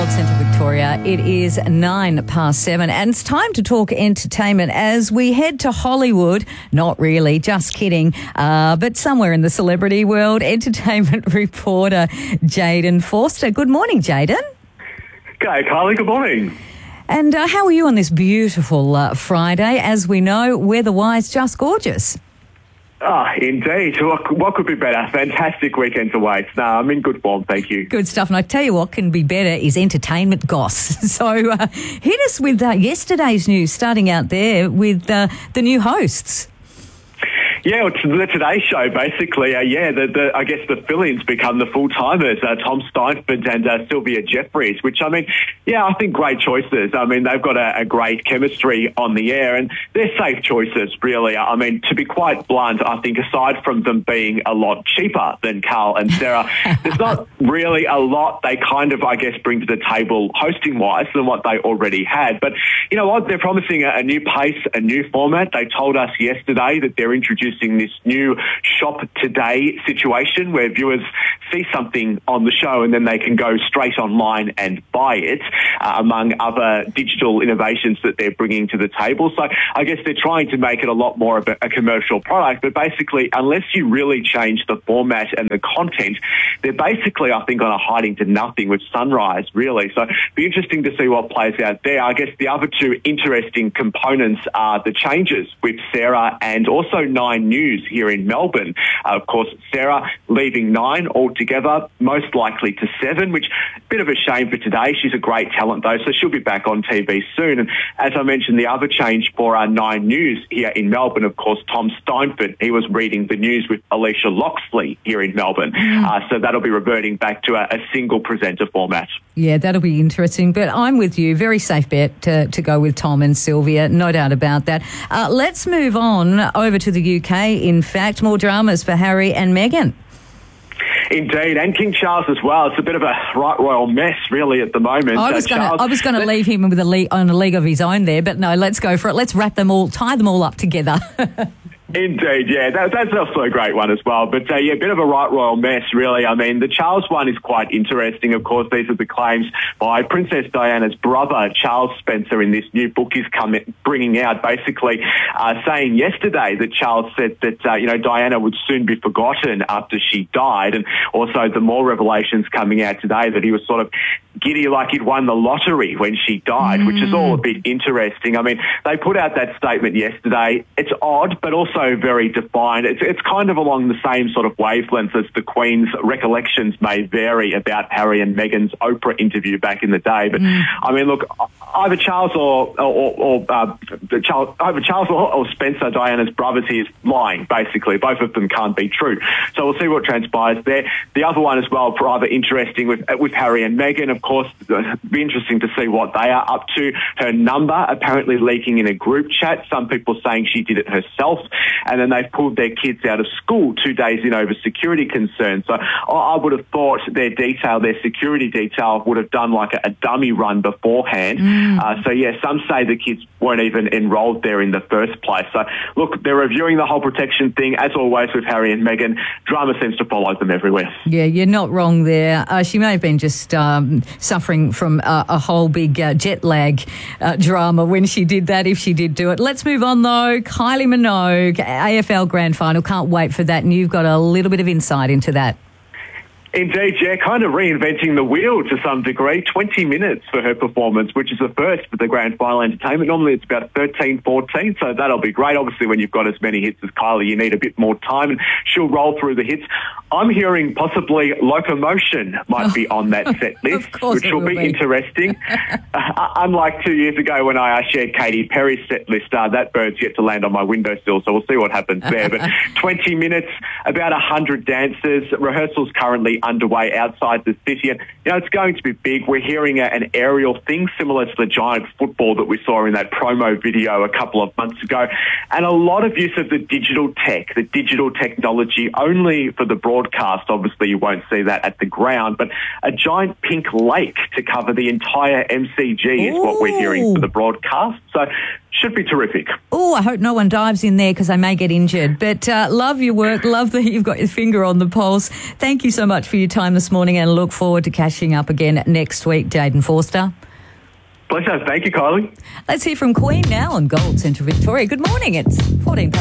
World Centre Victoria. It is 7:09 and it's time to talk entertainment as we head to Hollywood. Not really, just kidding. But somewhere in the celebrity world, entertainment reporter Jayden Forster. Good morning, Jayden. G'day, Kylie. Good morning. And how are you on this beautiful Friday? As we know, weather-wise, just gorgeous. Indeed. What could be better? Fantastic weekend away. No, I'm in good form, thank you. Good stuff. And I tell you what can be better is entertainment goss. So hit us with yesterday's news, starting out there with the new hosts. Yeah, well, the Today Show, basically, I guess the fill-ins become the full-timers, Tom Steinfeld and Sylvia Jeffreys, which, I think great choices. They've got a great chemistry on the air, and they're safe choices, really. To be quite blunt, I think aside from them being a lot cheaper than Carl and Sarah, there's not really a lot they kind of, bring to the table hosting-wise than what they already had. But you know what? They're promising a new pace, a new format. They told us yesterday that they're introducing this new Shop Today situation where viewers see something on the show and then they can go straight online and buy it, among other digital innovations that they're bringing to the table. So I guess they're trying to make it a lot more of a commercial product, but basically, unless you really change the format and the content, they're basically, I think, on a hiding to nothing with Sunrise, really. So it'll be interesting to see what plays out there. I guess the other two interesting components are the changes with Sarah and also Nine News here in Melbourne. Of course, Sarah leaving Nine altogether, most likely to Seven, which a bit of a shame for Today. She's a great talent, though, so she'll be back on TV soon. And as I mentioned, the other change for our Nine News here in Melbourne, of course, Tom Steinfeld. He was reading the news with Alicia Loxley here in Melbourne. So that'll be reverting back to a single presenter format. Yeah, that'll be interesting. But I'm with you. Very safe bet to go with Tom and Sylvia. No doubt about that. Let's move on over to the UK. In fact, more dramas for Harry and Meghan. Indeed, and King Charles as well. It's a bit of a right royal mess, really, at the moment. I was going to leave him with on a league of his own there, but no, let's go for it. Let's tie them all up together. Indeed, yeah, that's also a great one as well. But a bit of a right royal mess, really. The Charles one is quite interesting. Of course, these are the claims by Princess Diana's brother, Charles Spencer, in this new book he's bringing out, basically saying yesterday that Charles said that, Diana would soon be forgotten after she died. And also the more revelations coming out today that he was sort of giddy like he'd won the lottery when she died, which is all a bit interesting. They put out that statement yesterday. It's odd, but also very defined. It's kind of along the same sort of wavelength as the Queen's recollections may vary about Harry and Meghan's Oprah interview back in the day. But look, either Charles or Spencer, Diana's brothers, here is lying. Basically, both of them can't be true. So we'll see what transpires there. The other one as well, rather interesting with Harry and Meghan. Of course, it'll be interesting to see what they are up to. Her number apparently leaking in a group chat. Some people saying she did it herself. And then they've pulled their kids out of school 2 days in over security concerns. So I would have thought their security detail would have done like a dummy run beforehand. Some say the kids weren't even enrolled there in the first place. So look, they're reviewing the whole protection thing. As always with Harry and Meghan, drama seems to follow them everywhere. Yeah, you're not wrong there. She may have been just suffering from a whole big jet lag drama when she did that, if she did do it. Let's move on though. Kylie Minogue, AFL Grand Final. Can't wait for that. And you've got a little bit of insight into that. Indeed, yeah, kind of reinventing the wheel to some degree. 20 minutes for her performance, which is the first for the Grand Final entertainment. Normally it's about 13, 14, so that'll be great. Obviously, when you've got as many hits as Kylie, you need a bit more time, and she'll roll through the hits. I'm hearing possibly Locomotion might be on that set list, which will be interesting. Unlike 2 years ago when I shared Katy Perry's set list, that bird's yet to land on my windowsill, so we'll see what happens there. But 20 minutes, about 100 dancers, rehearsals currently underway outside the city. And, it's going to be big. We're hearing an aerial thing similar to the giant football that we saw in that promo video a couple of months ago. And a lot of use of the digital technology, only for the broadcast. Obviously, you won't see that at the ground, but a giant pink lake to cover the entire MCG is what we're hearing for the broadcast. So should be terrific. Oh, I hope no one dives in there because they may get injured. But love your work. Love that you've got your finger on the pulse. Thank you so much for your time this morning and look forward to catching up again next week, Jayden Forster. Pleasure. Thank you, Kylie. Let's hear from Queen now on Gold Central Victoria. Good morning. It's 14 past.